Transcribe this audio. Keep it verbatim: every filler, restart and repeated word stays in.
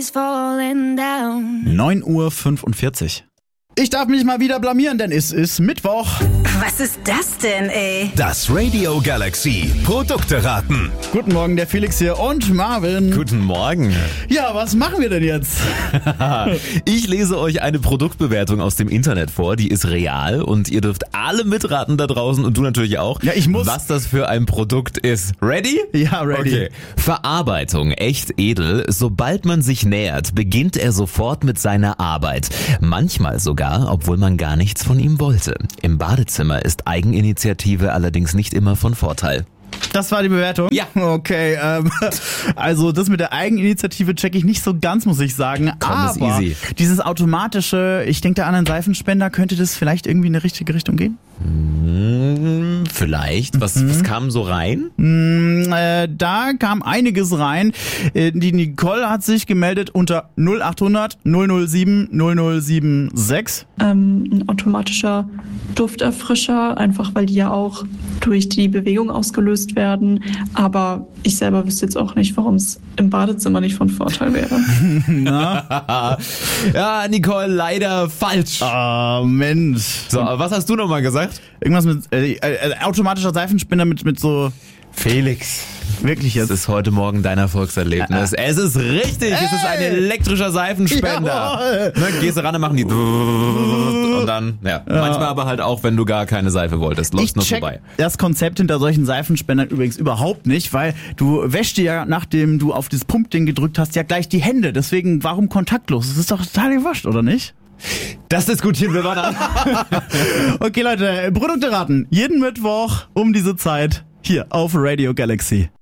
neun Uhr fünfundvierzig. Ich darf mich mal wieder blamieren, denn es ist Mittwoch. Was ist das denn, ey? Das Radio Galaxy Produkte raten. Guten Morgen, der Felix hier und Marvin. Guten Morgen. Ja, was machen wir denn jetzt? Ich lese euch eine Produktbewertung aus dem Internet vor, die ist real und ihr dürft alle mitraten da draußen und du natürlich auch. Ja, ich muss. Was das für ein Produkt ist. Ready? Ja, ready. Okay. Verarbeitung, echt edel. Sobald man sich nähert, beginnt er sofort mit seiner Arbeit. Manchmal sogar, obwohl man gar nichts von ihm wollte. Im Badezimmer ist Eigeninitiative allerdings nicht immer von Vorteil. Das war die Bewertung? Ja. Okay, ähm, also das mit der Eigeninitiative check ich nicht so ganz, muss ich sagen. Komm, aber ist easy. Dieses automatische, ich denke da an einen Seifenspender, könnte das vielleicht irgendwie in eine richtige Richtung gehen? Hm, vielleicht. Was, mhm. was kam so rein? Mm, äh, da kam einiges rein. Äh, die Nicole hat sich gemeldet unter null achthundert null null sieben null null sieben sechs. Ähm, ein automatischer Dufterfrischer, einfach weil die ja auch durch die Bewegung ausgelöst werden. Aber ich selber wüsste jetzt auch nicht, warum es im Badezimmer nicht von Vorteil wäre. Na? Ja, Nicole, leider falsch. Ah, Mensch. So, was hast du nochmal gesagt? Irgendwas mit äh, äh, automatischer Seifenspender mit, mit so... Felix. Wirklich jetzt? Es ist heute Morgen dein Erfolgserlebnis. Es ist richtig. Es ist ein elektrischer Seifenspender. Ne, gehst du ran und machen die und dann, ja. ja. Manchmal aber halt auch, wenn du gar keine Seife wolltest. Läuft nur vorbei. Das Konzept hinter solchen Seifenspendern übrigens überhaupt nicht, weil du wäschst dir ja, nachdem du auf das Pumpding gedrückt hast, ja gleich die Hände. Deswegen, warum kontaktlos? Das ist doch total gewascht, oder nicht? Das diskutieren wir mal an. Okay, Leute, Produkte raten. Jeden Mittwoch um diese Zeit hier auf Radio Galaxy.